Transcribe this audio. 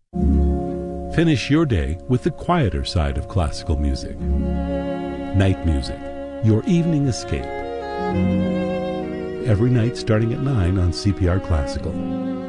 Finish your day with the quieter side of classical music. Night Music, your evening escape. Every night starting at 9 on CPR Classical.